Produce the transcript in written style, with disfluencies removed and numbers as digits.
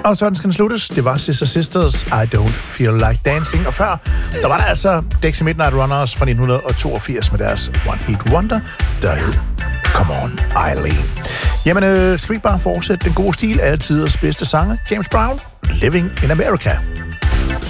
Og sådan skal den sluttes. Det var Sister Sisters, I Don't Feel Like Dancing. Og før, der var der altså Dexy Midnight Runners fra 1982 med deres One Hit Wonder, der hed Come On Eileen. Jamen, skal vi ikke bare fortsætte den gode stil? Altiders bedste sange. James Brown, Living in America.